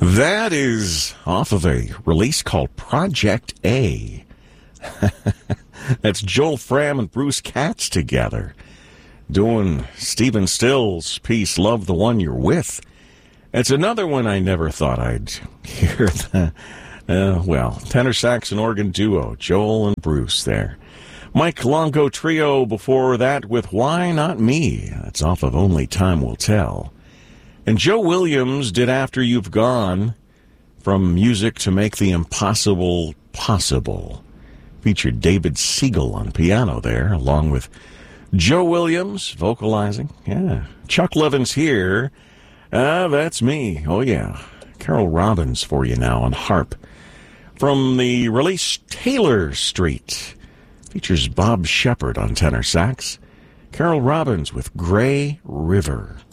That is off of a release called Project A. That's Joel Fram and Bruce Katz together doing Stephen Stills' piece, Love the One You're With. It's another one I never thought I'd hear. Tenor sax and organ duo, Joel and Bruce there. Mike Longo Trio before that with Why Not Me? That's off of Only Time Will Tell. And Joe Williams did After You've Gone, from music to make the impossible possible. Featured David Siegel on piano there, along with Joe Williams vocalizing. Yeah. Chuck Levin's here. That's me. Oh, yeah. Carol Robbins for you now on harp. From the release Taylor Street. Features Bob Shepard on tenor sax. Carol Robbins with Gray River.